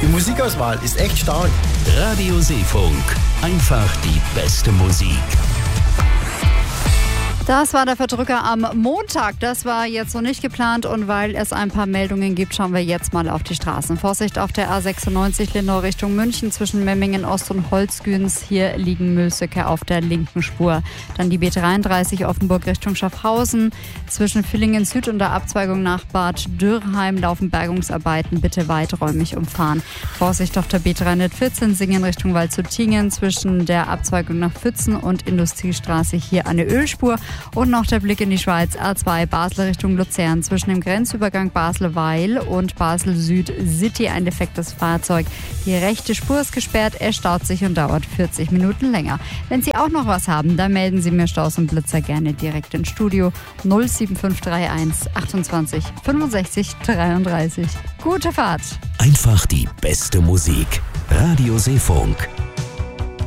Die Musikauswahl ist echt stark. Radio Seefunk. Einfach die beste Musik. Das war der Verdrücker am Montag. Das war jetzt so nicht geplant und weil es ein paar Meldungen gibt, schauen wir jetzt mal auf die Straßen. Vorsicht auf der A96 Lindau Richtung München zwischen Memmingen Ost und Holzgüns. Hier liegen Müllsäcke auf der linken Spur. Dann die B33 Offenburg Richtung Schaffhausen. Zwischen Villingen Süd und der Abzweigung nach Bad Dürrheim laufen Bergungsarbeiten. Bitte weiträumig umfahren. Vorsicht auf der B314 Singen Richtung Waldshut-Tiengen zwischen der Abzweigung nach Pfützen und Industriestraße. Hier eine Ölspur. Und noch der Blick in die Schweiz, A2 Basel Richtung Luzern. Zwischen dem Grenzübergang Basel-Weil und Basel-Süd-City ein defektes Fahrzeug. Die rechte Spur ist gesperrt, es staut sich und dauert 40 Minuten länger. Wenn Sie auch noch was haben, dann melden Sie mir Staus und Blitzer gerne direkt ins Studio 07531 28 65 33. Gute Fahrt! Einfach die beste Musik. Radio Seefunk.